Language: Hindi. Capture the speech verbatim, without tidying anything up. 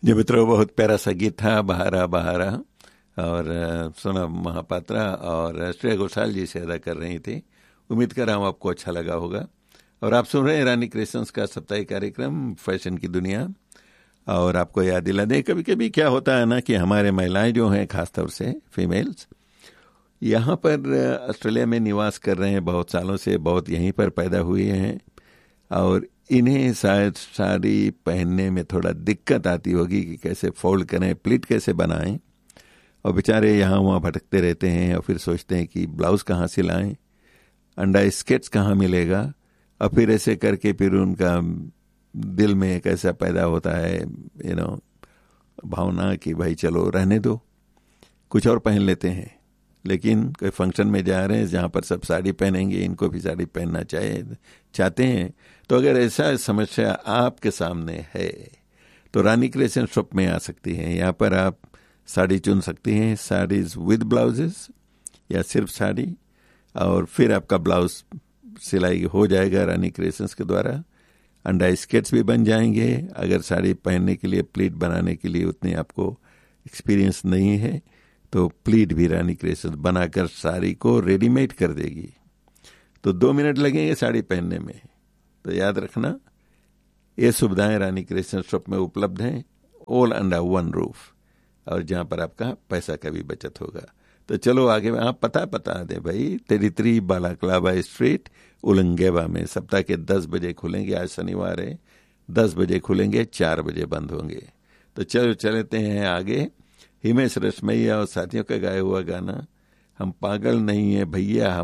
जी मित्रों, बहुत प्यारा सा गीत था बहारा बहारा, और सोनम महापात्रा और श्रेया घोषाल जी से अदा कर रही थी। उम्मीद कर रहा हूँ आपको अच्छा लगा होगा। और आप सुन रहे हैं रानी क्रिएशंस का साप्ताहिक कार्यक्रम फैशन की दुनिया। और आपको याद दिला दें, कभी कभी क्या होता है ना कि हमारे महिलाएं जो हैं, खासतौर से फीमेल्स, यहाँ पर ऑस्ट्रेलिया में निवास कर रहे हैं बहुत सालों से, बहुत यहीं पर पैदा हुए हैं, और इन्हें शायद साड़ी पहनने में थोड़ा दिक्कत आती होगी कि कैसे फोल्ड करें, प्लीट कैसे बनाएं, और बेचारे यहाँ वहाँ भटकते रहते हैं और फिर सोचते हैं कि ब्लाउज कहाँ सिलाएं, अंडा स्केट्स कहाँ मिलेगा, और फिर ऐसे करके फिर उनका दिल में एक ऐसा पैदा होता है यू नो भावना कि भाई चलो रहने दो, कुछ और पहन लेते हैं। लेकिन कोई फंक्शन में जा रहे हैं जहाँ पर सब साड़ी पहनेंगे, इनको भी साड़ी पहनना चाहे चाहते हैं। तो अगर ऐसा समस्या आपके सामने है तो रानी क्रिएशन शॉप में आ सकती हैं। यहाँ पर आप साड़ी चुन सकती हैं, साड़ीज विद ब्लाउजेस या सिर्फ साड़ी, और फिर आपका ब्लाउज सिलाई हो जाएगा रानी क्रिएशंस के द्वारा। अंडा स्केट्स भी बन जाएंगे। अगर साड़ी पहनने के लिए, प्लीट बनाने के लिए उतनी आपको एक्सपीरियंस नहीं है तो प्लीट भी रानी क्रिएशंस बनाकर साड़ी को रेडीमेड कर देगी। तो दो मिनट लगेंगे साड़ी पहनने में। तो याद रखना, ये सुविधाएं रानी क्रिएशन शॉप में उपलब्ध हैं, ऑल अंडर वन रूफ, और जहां पर आपका पैसा का भी बचत होगा। तो चलो आगे आप पता बता दें भाई। तेरी थ्री बालाक्लाबा स्ट्रीट उलंगेवा में सप्ताह के दस बजे खुलेंगे। आज शनिवार है, दस बजे खुलेंगे, चार बजे बंद होंगे। तो चलो चलते हैं आगे। हिमेश रेशमैया और साथियों का गाया हुआ गाना हम पागल नहीं है भैया, हम